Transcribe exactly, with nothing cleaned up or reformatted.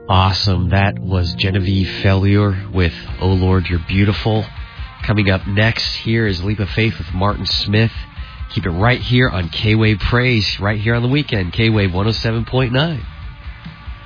Awesome. That was Genevieve Failure with Oh Lord, You're Beautiful. Coming up next here is Leap of Faith with Martin Smith. Keep it right here on K-Wave Praise, right here on the weekend, K-Wave one oh seven point nine.